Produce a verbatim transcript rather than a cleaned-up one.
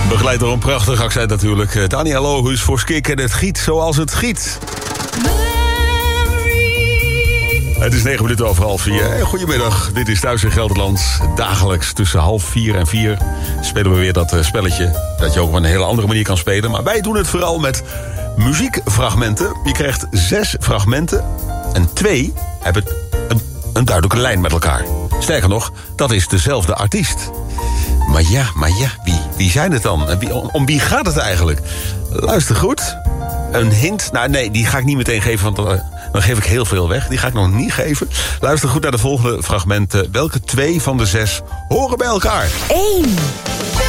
Begeleid door een prachtig accent natuurlijk. Daniel Lohus voor Skik en het giet zoals het giet. Het is negen minuten over half vier. Goedemiddag, dit is Thuis in Gelderland. Dagelijks tussen half vier en vier spelen we weer dat uh, spelletje. Dat je ook op een hele andere manier kan spelen. Maar wij doen het vooral met muziekfragmenten. Je krijgt zes fragmenten. En twee hebben een, een duidelijke lijn met elkaar. Sterker nog, dat is dezelfde artiest. Maar ja, maar ja, wie, wie zijn het dan? En wie, om, om wie gaat het eigenlijk? Luister goed. Een hint. Nou nee, die ga ik niet meteen geven, want uh, dan geef ik heel veel weg. Die ga ik nog niet geven. Luister goed naar de volgende fragmenten. Welke twee van de zes horen bij elkaar? één.